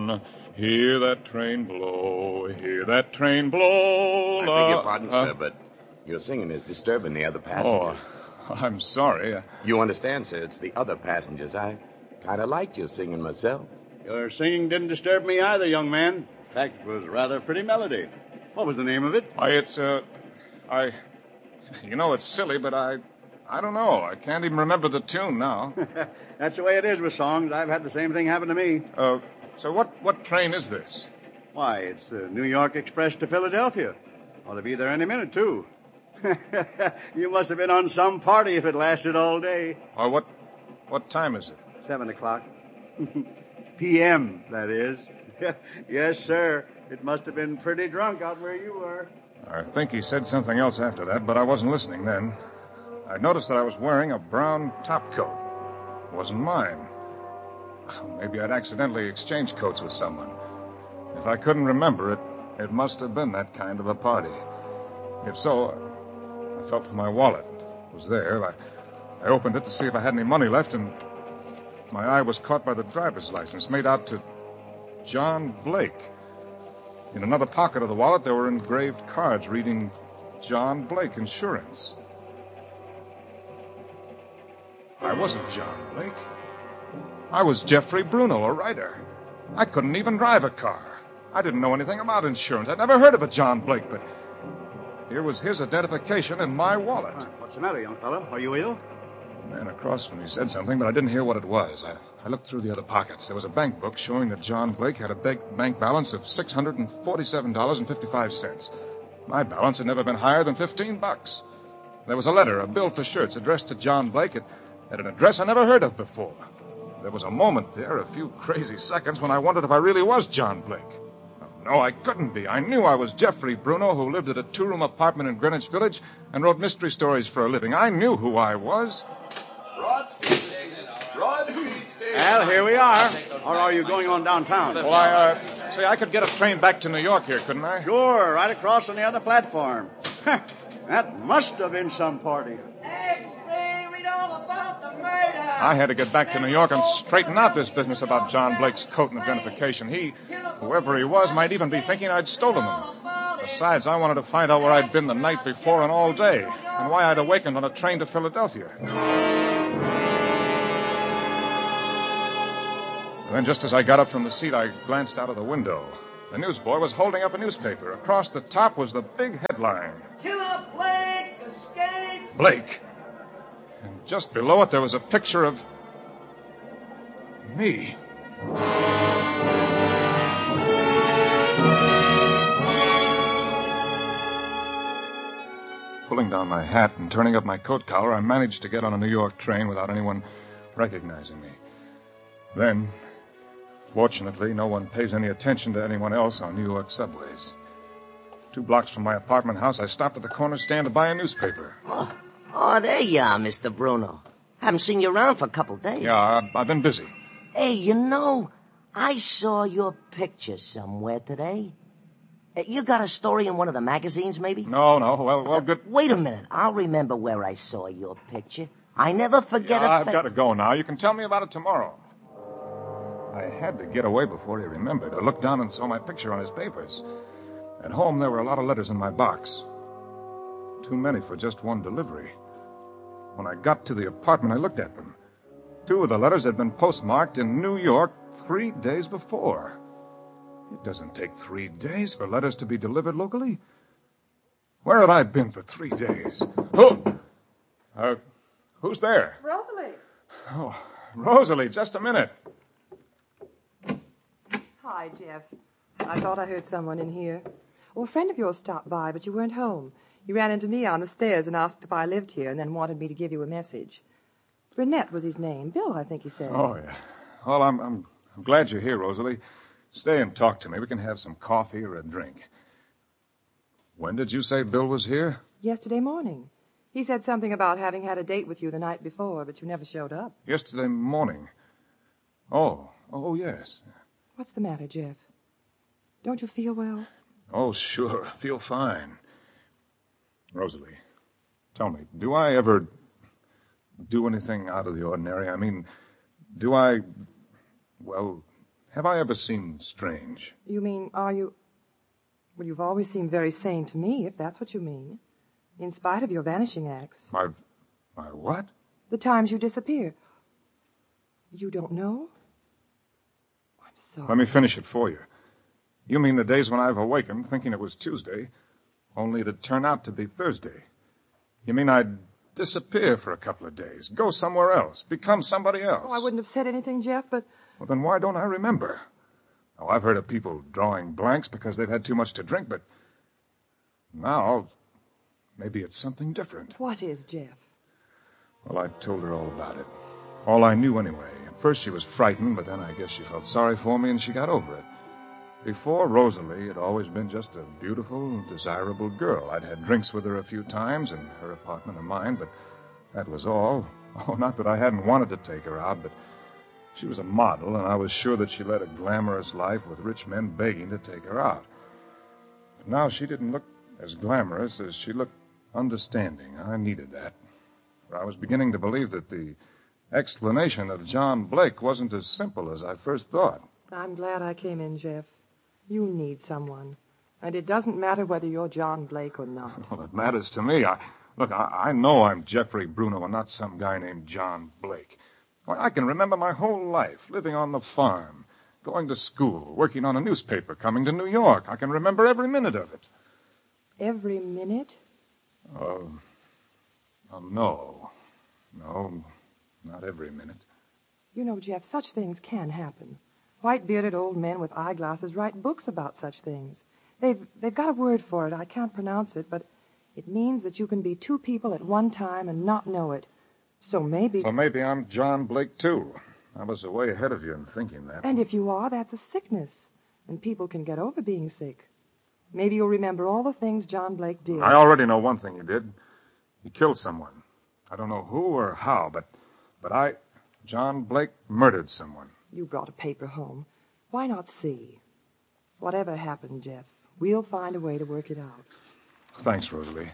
on. Hear that train blow, hear that train blow. I beg your pardon, sir, but your singing is disturbing the other passengers. Oh, I'm sorry. You understand, sir, it's the other passengers. I kind of liked your singing myself. Your singing didn't disturb me either, young man. In fact, it was rather a pretty melody. What was the name of it? You know, it's silly, but I don't know. I can't even remember the tune now. That's the way it is with songs. I've had the same thing happen to me. So what train is this? Why, it's the New York Express to Philadelphia. Ought to be there any minute, too. You must have been on some party if it lasted all day. Or what time is it? 7 o'clock. P.M., that is. Yes, sir. It must have been pretty drunk out where you were. I think he said something else after that, but I wasn't listening then. I noticed that I was wearing a brown topcoat. It wasn't mine. Maybe I'd accidentally exchanged coats with someone. If I couldn't remember it, it must have been that kind of a party. If so, I felt for my wallet. It was there. I opened it to see if I had any money left, and my eye was caught by the driver's license made out to John Blake. In another pocket of the wallet, there were engraved cards reading John Blake Insurance. I wasn't John Blake. I was Jeffrey Bruno, a writer. I couldn't even drive a car. I didn't know anything about insurance. I'd never heard of a John Blake, but here was his identification in my wallet. What's the matter, young fellow? Are you ill? The man across from me said something, but I didn't hear what it was. I looked through the other pockets. There was a bank book showing that John Blake had a bank balance of $647.55. My balance had never been higher than $15. There was a letter, a bill for shirts, addressed to John Blake at an address I never heard of before. There was a moment there, a few crazy seconds, when I wondered if I really was John Blake. No, I couldn't be. I knew I was Jeffrey Bruno, who lived at a two-room apartment in Greenwich Village and wrote mystery stories for a living. I knew who I was. Broad Street Station. Broad Street Station. Well, here we are. Or are you going on downtown? Well, I could get a train back to New York here, couldn't I? Sure, right across on the other platform. That must have been some party. Read all about the murder. I had to get back to New York and straighten out this business about John Blake's coat and identification. Whoever he was, might even be thinking I'd stolen them. Besides, I wanted to find out where I'd been the night before and all day, and why I'd awakened on a train to Philadelphia. And then just as I got up from the seat, I glanced out of the window. The newsboy was holding up a newspaper. Across the top was the big headline. Killer Blake escaped. Blake. And just below it, there was a picture of me. Pulling down my hat and turning up my coat collar, I managed to get on a New York train without anyone recognizing me. Then, fortunately, no one pays any attention to anyone else on New York subways. 2 blocks from my apartment house, I stopped at the corner stand to buy a newspaper. Oh, there you are, Mr. Bruno. Haven't seen you around for a couple of days. Yeah, I've been busy. Hey, I saw your picture somewhere today. You got a story in one of the magazines, maybe? No. Well, good. Wait a minute. I'll remember where I saw your picture. I never forget I've got to go now. You can tell me about it tomorrow. I had to get away before he remembered. I looked down and saw my picture on his papers. At home, there were a lot of letters in my box. Too many for just one delivery. When I got to the apartment, I looked at them. 2 of the letters had been postmarked in New York 3 days before. It doesn't take 3 days for letters to be delivered locally. Where had I been for 3 days? Who's there? Rosalie. Oh, Rosalie, just a minute. Hi, Jeff. I thought I heard someone in here. Oh, a friend of yours stopped by, but you weren't home. He ran into me on the stairs and asked if I lived here and then wanted me to give you a message. Burnett was his name. Bill, I think he said. Oh, yeah. Well, I'm glad you're here, Rosalie. Stay and talk to me. We can have some coffee or a drink. When did you say Bill was here? Yesterday morning. He said something about having had a date with you the night before, but you never showed up. Yesterday morning. Oh, yes. What's the matter, Jeff? Don't you feel well? Oh, sure. I feel fine. Rosalie, tell me, do I ever do anything out of the ordinary? I mean, do I, Have I ever seemed strange? You mean, are you... Well, you've always seemed very sane to me, if that's what you mean. In spite of your vanishing acts. My what? The times you disappear. You don't know? I'm sorry. Let me finish it for you. You mean the days when I've awakened thinking it was Tuesday, only to turn out to be Thursday. You mean I'd disappear for a couple of days, go somewhere else, become somebody else. Oh, I wouldn't have said anything, Jeff, but... Well, then why don't I remember? Oh, I've heard of people drawing blanks because they've had too much to drink, but now maybe it's something different. What is, Jeff? Well, I told her all about it. All I knew anyway. At first she was frightened, but then I guess she felt sorry for me and she got over it. Before Rosalie had always been just a beautiful, desirable girl. I'd had drinks with her a few times in her apartment and mine, but that was all. Oh, not that I hadn't wanted to take her out, but she was a model, and I was sure that she led a glamorous life with rich men begging to take her out. But now she didn't look as glamorous as she looked understanding. I needed that. For I was beginning to believe that the explanation of John Blake wasn't as simple as I first thought. I'm glad I came in, Jeff. You need someone. And it doesn't matter whether you're John Blake or not. Well, it matters to me. I know I'm Jeffrey Bruno and not some guy named John Blake. Why, I can remember my whole life, living on the farm, going to school, working on a newspaper, coming to New York. I can remember every minute of it. Every minute? No. No, not every minute. You know, Jeff, such things can happen. White-bearded old men with eyeglasses write books about such things. They've got a word for it. I can't pronounce it, but it means that you can be two people at one time and not know it. So maybe I'm John Blake, too. I was way ahead of you in thinking that. And if you are, that's a sickness. And people can get over being sick. Maybe you'll remember all the things John Blake did. I already know one thing he did. He killed someone. I don't know who or how, but John Blake, murdered someone. You brought a paper home. Why not see? Whatever happened, Jeff, we'll find a way to work it out. Thanks, Rosalie.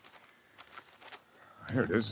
Here it is.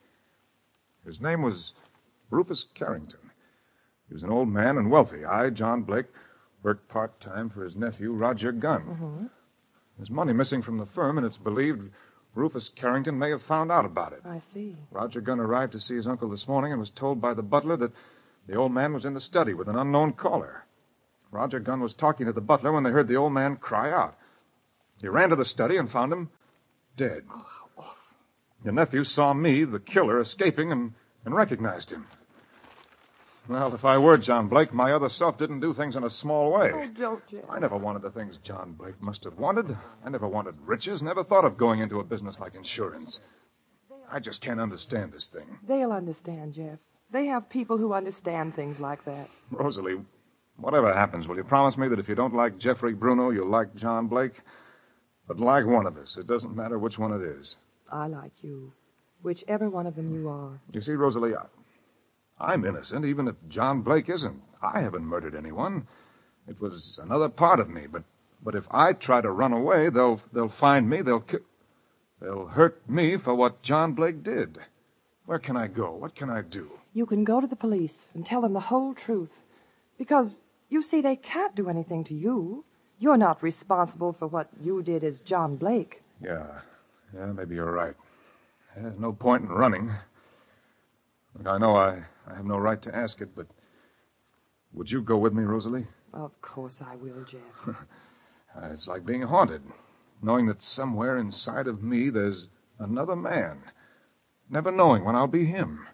His name was Rufus Carrington. He was an old man and wealthy. I, John Blake, worked part-time for his nephew, Roger Gunn. Mm-hmm. There's money missing from the firm, and it's believed Rufus Carrington may have found out about it. I see. Roger Gunn arrived to see his uncle this morning and was told by the butler that the old man was in the study with an unknown caller. Roger Gunn was talking to the butler when they heard the old man cry out. He ran to the study and found him dead. Oh, how awful. Your nephew saw me, the killer, escaping and recognized him. Well, if I were John Blake, my other self didn't do things in a small way. Oh, don't, Jeff. I never wanted the things John Blake must have wanted. I never wanted riches, never thought of going into a business like insurance. I just can't understand this thing. They'll understand, Jeff. They have people who understand things like that. Rosalie, whatever happens, will you promise me that if you don't like Jeffrey Bruno, you'll like John Blake? But like one of us. It doesn't matter which one it is. I like you. Whichever one of them you are. You see, Rosalie, I'm innocent, even if John Blake isn't. I haven't murdered anyone. It was another part of me. But if I try to run away, they'll find me. They'll hurt me for what John Blake did. Where can I go? What can I do? You can go to the police and tell them the whole truth. Because, you see, they can't do anything to you. You're not responsible for what you did as John Blake. Yeah, maybe you're right. There's no point in running. Look, I know I have no right to ask it, but would you go with me, Rosalie? Of course I will, Jeff. It's like being haunted, knowing that somewhere inside of me there's another man, never knowing when I'll be him.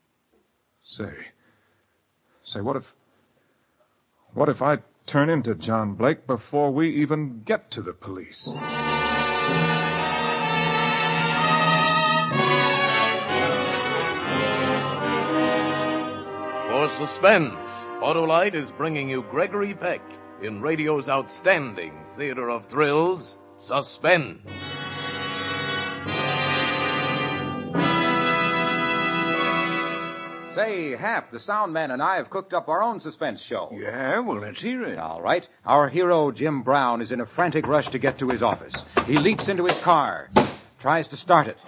Say, what if I turn into John Blake before we even get to the police? For Suspense, Autolite is bringing you Gregory Peck in radio's outstanding theater of thrills, Suspense. Say, Hap, the sound man and I have cooked up our own suspense show. Yeah, well, let's hear it. All right. Our hero, Jim Brown, is in a frantic rush to get to his office. He leaps into his car, tries to start it.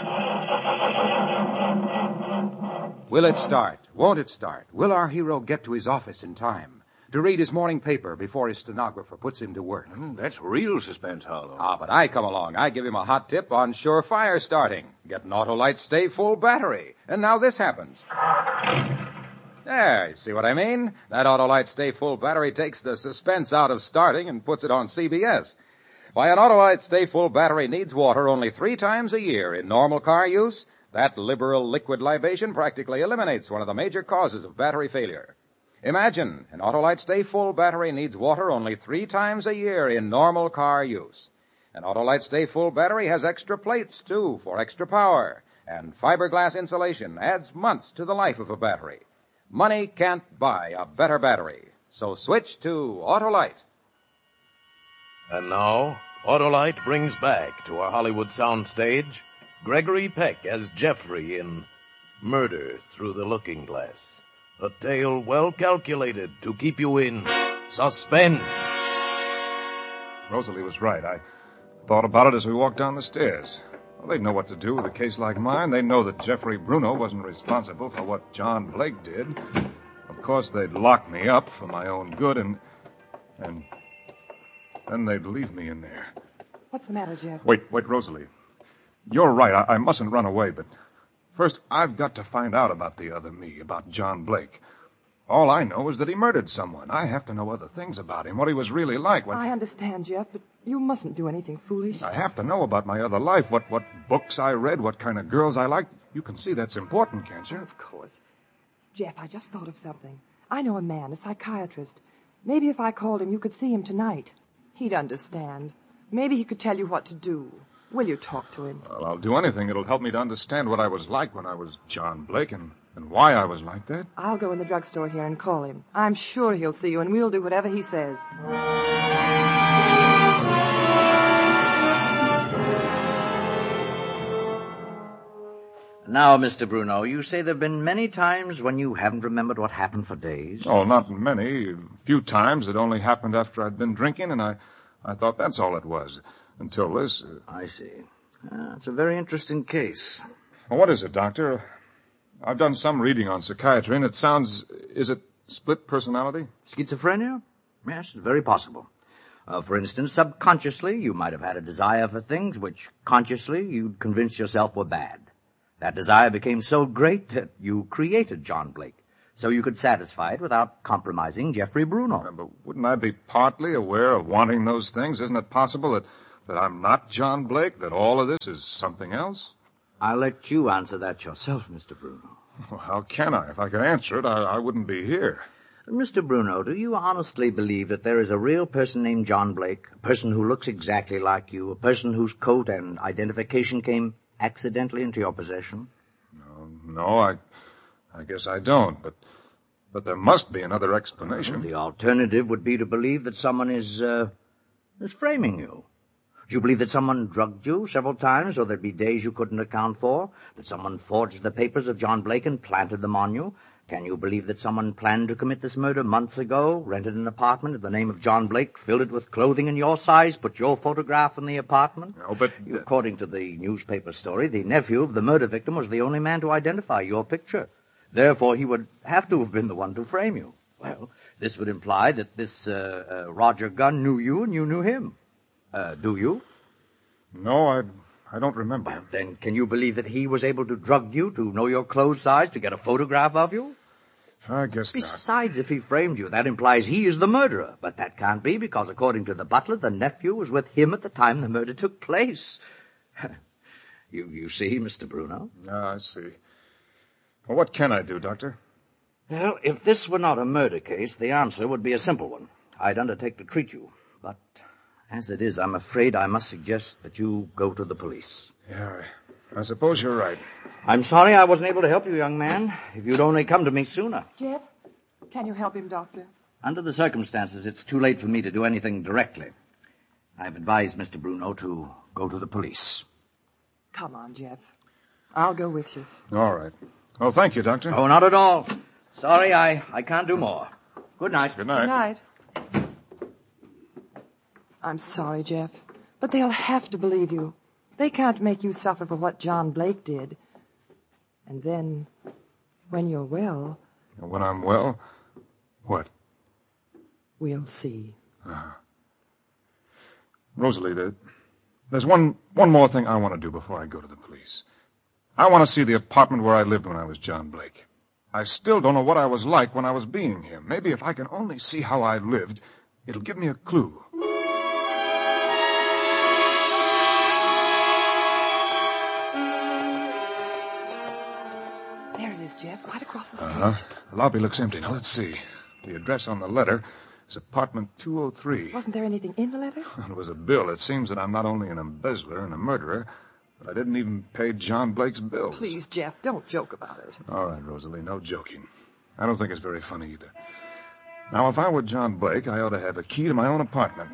Will it start? Won't it start? Will our hero get to his office in time? to read his morning paper before his stenographer puts him to work. That's real suspense, Harlow. But I come along. I give him a hot tip on surefire starting. Get an Autolite Stay Full battery. And now this happens. There, you see what I mean? That Autolite Stay Full battery takes the suspense out of starting and puts it on CBS. Why, an Autolite Stay Full battery needs water only 3 times a year in normal car use. That liberal liquid libation practically eliminates one of the major causes of battery failure. Imagine, an Autolite Stay Full battery needs water only 3 times a year in normal car use. An Autolite Stay Full battery has extra plates, too, for extra power. And fiberglass insulation adds months to the life of a battery. Money can't buy a better battery. So switch to Autolite. And now, Autolite brings back to our Hollywood soundstage Gregory Peck as Jeffrey in Murder Through the Looking Glass. A tale well calculated to keep you in suspense. Rosalie was right. I thought about it as we walked down the stairs. Well, they'd know what to do with a case like mine. They know that Jeffrey Bruno wasn't responsible for what John Blake did. Of course, they'd lock me up for my own good, and then they'd leave me in there. What's the matter, Jeff? Wait, Rosalie. You're right. I mustn't run away, but first I've got to find out about the other me, about John Blake. All I know is that he murdered someone. I have to know other things about him, what he was really like. I understand, Jeff, but you mustn't do anything foolish. I have to know about my other life, what books I read, what kind of girls I liked. You can see that's important, can't you? Of course. Jeff, I just thought of something. I know a man, a psychiatrist. Maybe if I called him, you could see him tonight. He'd understand. Maybe he could tell you what to do. Will you talk to him? Well, I'll do anything that'll help me to understand what I was like when I was John Blake and why I was like that. I'll go in the drugstore here and call him. I'm sure he'll see you, and we'll do whatever he says. Now, Mr. Bruno, you say there have been many times when you haven't remembered what happened for days? Oh, not many. A few times. It only happened after I'd been drinking, and I thought that's all it was. Until this. I see. It's a very interesting case. Well, what is it, Doctor? I've done some reading on psychiatry, and it sounds... Is it split personality? Schizophrenia? Yes, it's very possible. For instance, subconsciously, you might have had a desire for things which consciously you'd convinced yourself were bad. That desire became so great that you created John Blake, so you could satisfy it without compromising Jeffrey Bruno. Yeah, but wouldn't I be partly aware of wanting those things? Isn't it possible that I'm not John Blake, that all of this is something else? I'll let you answer that yourself, Mr. Bruno. Well, how can I? If I could answer it, I wouldn't be here. Mr. Bruno, do you honestly believe that there is a real person named John Blake, a person who looks exactly like you, a person whose coat and identification came accidentally into your possession? No, I guess I don't, but there must be another explanation. The alternative would be to believe that someone is framing you. Do you believe that someone drugged you several times, or there'd be days you couldn't account for? That someone forged the papers of John Blake and planted them on you? Can you believe that someone planned to commit this murder months ago, rented an apartment in the name of John Blake, filled it with clothing in your size, put your photograph in the apartment? No, but... According to the newspaper story, the nephew of the murder victim was the only man to identify your picture. Therefore, he would have to have been the one to frame you. Well, this would imply that this Roger Gunn knew you and you knew him. Do you? No, I don't remember. Well, then can you believe that he was able to drug you, to know your clothes size, to get a photograph of you? I guess not. Besides, if he framed you, that implies he is the murderer. But that can't be, because according to the butler, the nephew was with him at the time the murder took place. You see, Mr. Bruno? I see. Well, what can I do, Doctor? Well, if this were not a murder case, the answer would be a simple one. I'd undertake to treat you. But as it is, I'm afraid I must suggest that you go to the police. Yeah, I suppose you're right. I'm sorry I wasn't able to help you, young man. If you'd only come to me sooner. Jeff, can you help him, Doctor? Under the circumstances, it's too late for me to do anything directly. I've advised Mr. Bruno to go to the police. Come on, Jeff. I'll go with you. All right. Well, thank you, Doctor. Oh, not at all. Sorry, I can't do more. Good night. Good night. Good night. I'm sorry, Jeff, but they'll have to believe you. They can't make you suffer for what John Blake did. And then, when you're well... When I'm well? What? We'll see. Rosalie, there's one more thing I want to do before I go to the police. I want to see the apartment where I lived when I was John Blake. I still don't know what I was like when I was being him. Maybe if I can only see how I lived, it'll give me a clue. There it is, Jeff, right across the street. The lobby looks empty. Now, let's see. The address on the letter is apartment 203. Wasn't there anything in the letter? It was a bill. It seems that I'm not only an embezzler and a murderer, but I didn't even pay John Blake's bills. Please, Jeff, don't joke about it. All right, Rosalie, no joking. I don't think it's very funny either. Now, if I were John Blake, I ought to have a key to my own apartment.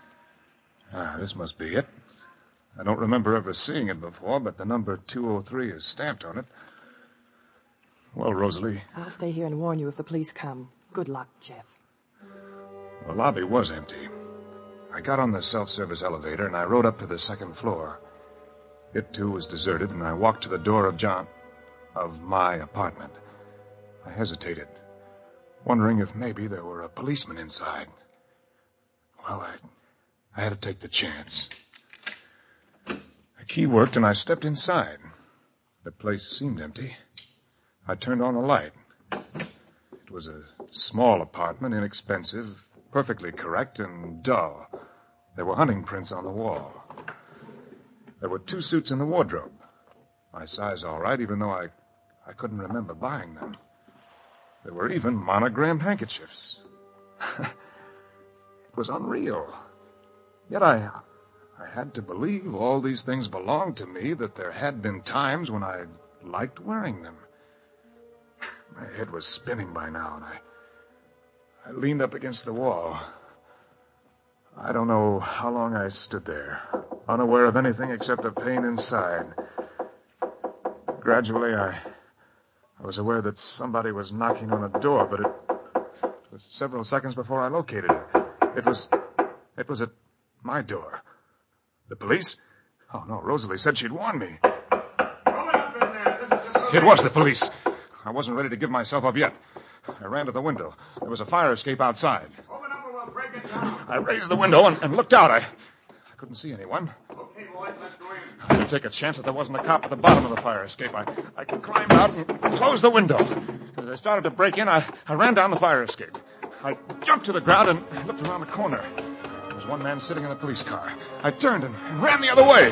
This must be it. I don't remember ever seeing it before, but the number 203 is stamped on it. Well, Rosalie. I'll stay here and warn you if the police come. Good luck, Jeff. The lobby was empty. I got on the self-service elevator, and I rode up to the second floor. It, too, was deserted, and I walked to the door of my apartment. I hesitated, wondering if maybe there were a policeman inside. Well, I had to take the chance. The key worked, and I stepped inside. The place seemed empty. I turned on the light. It was a small apartment, inexpensive, perfectly correct, and dull. There were hunting prints on the wall. There were 2 suits in the wardrobe. My size all right, even though I couldn't remember buying them. There were even monogrammed handkerchiefs. It was unreal. Yet I had to believe all these things belonged to me, that there had been times when I liked wearing them. My head was spinning by now, and I leaned up against the wall. I don't know how long I stood there, unaware of anything except the pain inside. Gradually, I was aware that somebody was knocking on the door, but it was several seconds before I located it. It was at my door. The police? Oh, no, Rosalie said she'd warn me. It was the police. I wasn't ready to give myself up yet. I ran to the window. There was a fire escape outside. Open up or we'll break it down. I raised the window and looked out. I couldn't see anyone. Okay, boys, let's go in. I had to take a chance that there wasn't a cop at the bottom of the fire escape. I climbed out and closed the window. As I started to break in, I ran down the fire escape. I jumped to the ground and looked around the corner. There was one man sitting in the police car. I turned and ran the other way.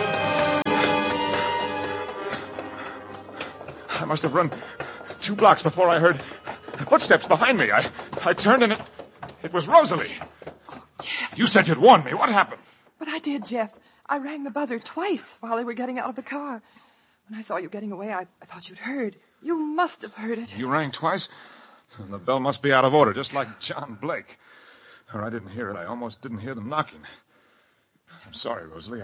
I must have run 2 blocks before I heard footsteps behind me. I turned and it was Rosalie. Oh, Jeff. You said you'd warn me. What happened? But I did, Jeff. I rang the buzzer twice while they were getting out of the car. When I saw you getting away, I thought you'd heard. You must have heard it. You rang twice? The bell must be out of order, just like John Blake. Or I didn't hear it. I almost didn't hear them knocking. I'm sorry, Rosalie.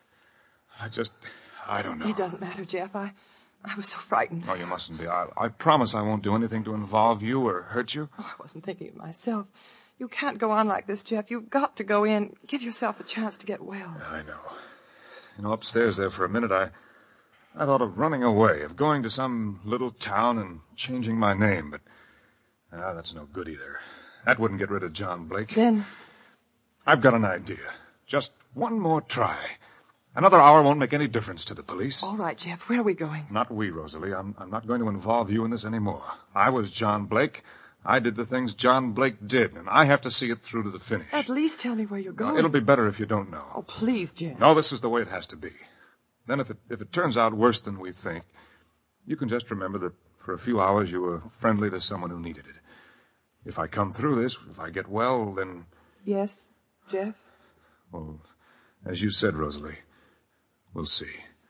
I don't know. It doesn't matter, Jeff. I was so frightened. No, you mustn't be. I promise I won't do anything to involve you or hurt you. Oh, I wasn't thinking of myself. You can't go on like this, Jeff. You've got to go in. Give yourself a chance to get well. I know. You know, upstairs there for a minute, I thought of running away, of going to some little town and changing my name, but that's no good either. That wouldn't get rid of John Blake. Then? I've got an idea. Just one more try. Another hour won't make any difference to the police. All right, Jeff. Where are we going? Not we, Rosalie. I'm not going to involve you in this anymore. I was John Blake. I did the things John Blake did, and I have to see it through to the finish. At least tell me where you're going. It'll be better if you don't know. Oh, please, Jeff. No, this is the way it has to be. Then if it turns out worse than we think, you can just remember that for a few hours you were friendly to someone who needed it. If I come through this, if I get well, then... Yes, Jeff? Well, as you said, Rosalie, we'll see.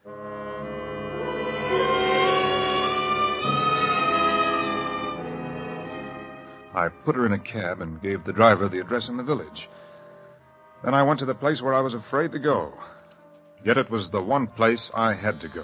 I put her in a cab and gave the driver the address in the village. Then I went to the place where I was afraid to go. Yet it was the one place I had to go.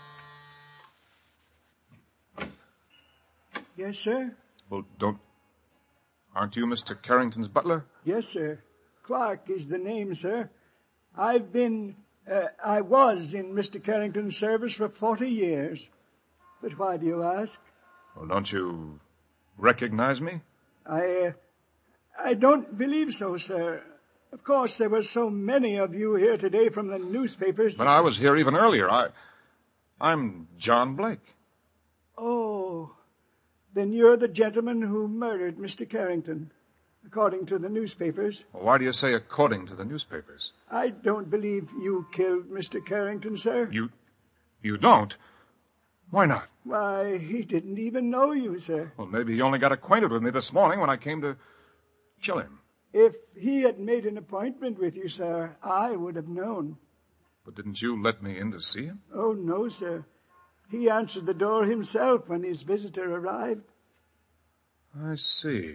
Yes, sir? Well, aren't you Mr. Carrington's butler? Yes, sir. Clark is the name, sir. I was in Mr. Carrington's service for 40 years. But why do you ask? Well, don't you recognize me? I don't believe so, sir. Of course, there were so many of you here today from the newspapers. But I was here even earlier. I'm John Blake. Oh, then you're the gentleman who murdered Mr. Carrington, according to the newspapers. Well, why do you say according to the newspapers? I don't believe you killed Mr. Carrington, sir. You don't? Why not? Why, he didn't even know you, sir. Well, maybe he only got acquainted with me this morning when I came to kill him. If he had made an appointment with you, sir, I would have known. But didn't you let me in to see him? Oh, no, sir. He answered the door himself when his visitor arrived. I see.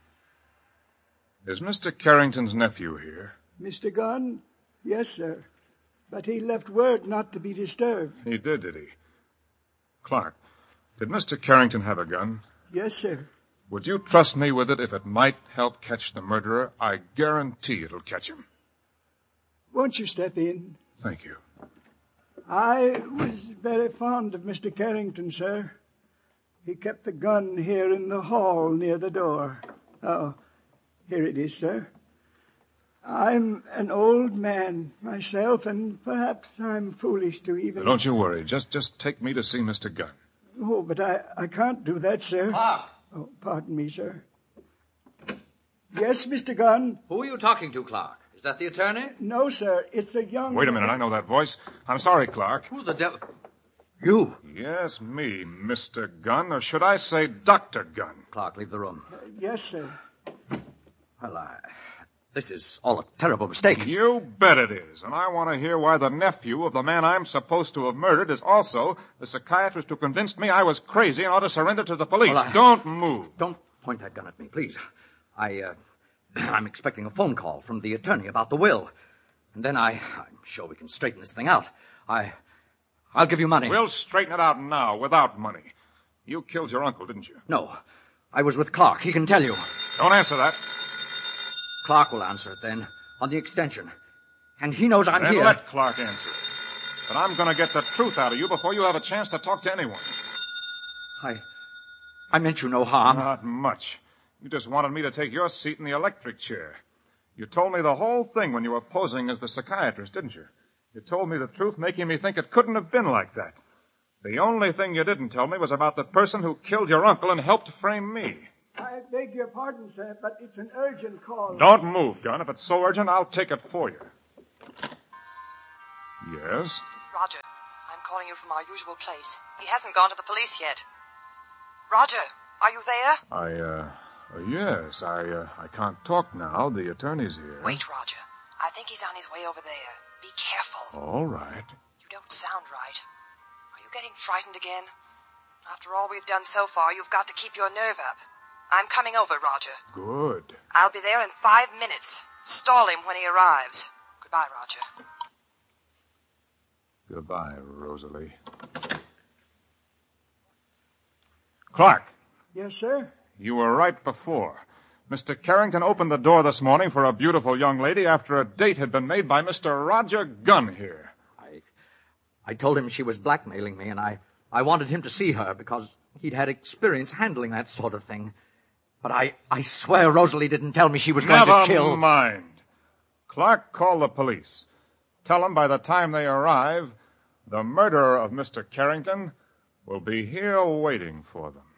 Is Mr. Carrington's nephew here? Mr. Gunn? Yes, sir. But he left word not to be disturbed. He did he? Clark, did Mr. Carrington have a gun? Yes, sir. Would you trust me with it if it might help catch the murderer? I guarantee it'll catch him. Won't you step in? Thank you. I was very fond of Mr. Carrington, sir. He kept the gun here in the hall near the door. Oh, here it is, sir. I'm an old man myself, and perhaps I'm foolish to even... Don't you worry. Just take me to see Mr. Gunn. Oh, but I can't do that, sir. Clark! Oh, pardon me, sir. Yes, Mr. Gunn? Who are you talking to, Clark? Is that the attorney? No, sir. It's a young... Wait a minute. I know that voice. I'm sorry, Clark. Who the devil? You? Yes, me, Mr. Gunn, or should I say Dr. Gunn? Clark, leave the room. Yes, sir. Well, this is all a terrible mistake. You bet it is. And I want to hear why the nephew of the man I'm supposed to have murdered is also the psychiatrist who convinced me I was crazy and ought to surrender to the police. Well, Don't move. Don't point that gun at me, please. I'm expecting a phone call from the attorney about the will. And then I'm sure we can straighten this thing out. I'll give you money. We'll straighten it out now, without money. You killed your uncle, didn't you? No. I was with Clark. He can tell you. Don't answer that. Clark will answer it then, on the extension. And he knows I'm Then here. let Clark answer it. But I'm going to get the truth out of you before you have a chance to talk to anyone. I meant you no harm. Not much. You just wanted me to take your seat in the electric chair. You told me the whole thing when you were posing as the psychiatrist, didn't you? You told me the truth, making me think it couldn't have been like that. The only thing you didn't tell me was about the person who killed your uncle and helped frame me. I beg your pardon, sir, but it's an urgent call. Don't move, Gunn. If it's so urgent, I'll take it for you. Yes? Roger, I'm calling you from our usual place. He hasn't gone to the police yet. Roger, are you there? Yes, I can't talk now. The attorney's here. Wait, Roger. I think he's on his way over there. Be careful. All right. You don't sound right. Are you getting frightened again? After all we've done so far, you've got to keep your nerve up. I'm coming over, Roger. Good. I'll be there in 5 minutes. Stall him when he arrives. Goodbye, Roger. Goodbye, Rosalie. Clark. Yes, sir? You were right before. Mr. Carrington opened the door this morning for a beautiful young lady after a date had been made by Mr. Roger Gunn here. I told him she was blackmailing me, and I wanted him to see her because he'd had experience handling that sort of thing. But I swear Rosalie didn't tell me she was going to kill... Never mind. Clark, call the police. Tell them by the time they arrive, the murderer of Mr. Carrington will be here waiting for them.